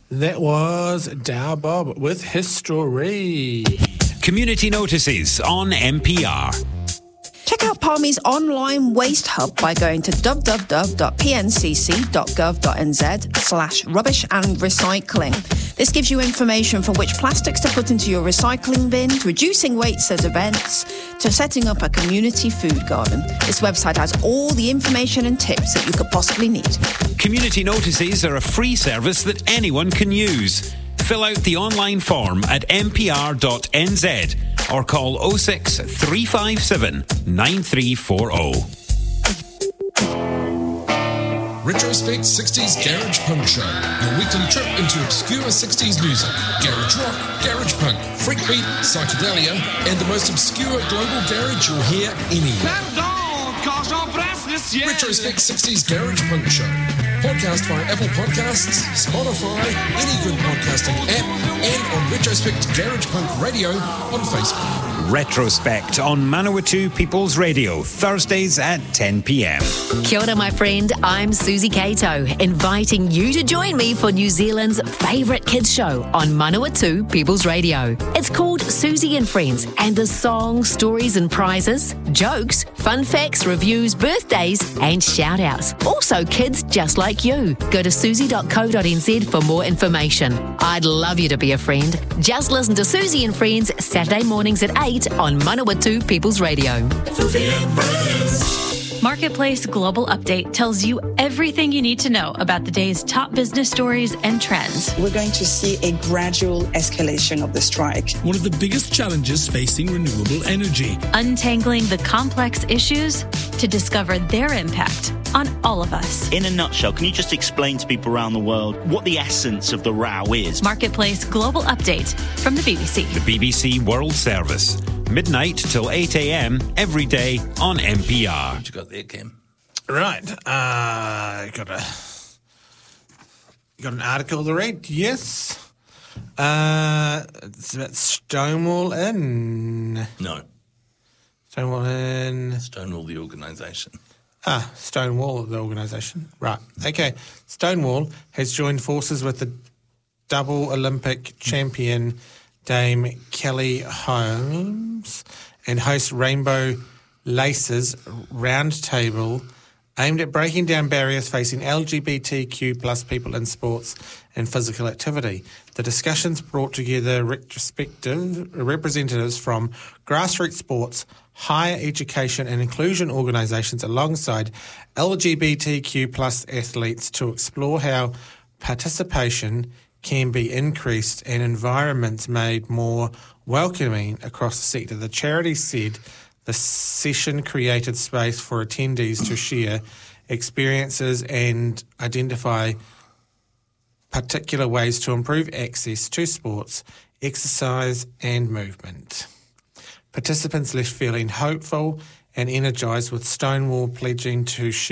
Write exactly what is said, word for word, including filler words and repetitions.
That was Dow Bob with History. Community notices on M P R. Check out Palmy's online waste hub by going to www.pncc.gov.nz slash rubbish and recycling. This gives you information for which plastics to put into your recycling bin, reducing waste at events, to setting up a community food garden. This website has all the information and tips that you could possibly need. Community notices are a free service that anyone can use. Fill out the online form at m p r dot n z or call oh six three five seven nine three four oh. Retrospect sixties Garage Punk Show, your weekly trip into obscure sixties music, garage rock, garage punk, freakbeat, psychedelia, and the most obscure global garage you'll hear anywhere. Retrospect sixties Garage Punk Show. Podcast via Apple Podcasts, Spotify, any good podcasting app, and on Retrospect Garage Punk Radio on Facebook. Retrospect on Manawatu People's Radio, Thursdays at ten p.m. Kia ora, my friend. I'm Susie Cato, inviting you to join me for New Zealand's favourite kids show on Manawatu People's Radio. It's called Susie and Friends, and the songs, stories and prizes, jokes, fun facts, reviews, birthdays and shout-outs. Also kids just like you. Go to susie dot co dot n z for more information. I'd love you to be a friend. Just listen to Susie and Friends Saturday mornings at eight on Manawatu People's Radio. Susie and Friends. Marketplace Global Update tells you everything you need to know about the day's top business stories and trends. We're going to see a gradual escalation of the strike. One of the biggest challenges facing renewable energy. Untangling the complex issues to discover their impact on all of us. In a nutshell, can you just explain to people around the world what the essence of the row is? Marketplace Global Update from the B B C. The B B C World Service. Midnight till eight a.m. every day on M P R. What you got there, Cam? Right. Uh, got a got an article to read. Yes. Uh, it's about Stonewall Inn. No. Stonewall Inn. Stonewall, the organisation. Ah, Stonewall, the organisation. Right. Okay. Stonewall has joined forces with the double Olympic champion Dame Kelly Holmes and host Rainbow Laces Roundtable aimed at breaking down barriers facing L G B T Q plus people in sports and physical activity. The discussions brought together retrospective representatives from grassroots sports, higher education and inclusion organisations alongside L G B T Q plus athletes to explore how participation can be increased and environments made more welcoming across the sector. The charity said the session created space for attendees to share experiences and identify particular ways to improve access to sports, exercise and movement. Participants left feeling hopeful and energised, with Stonewall pledging to share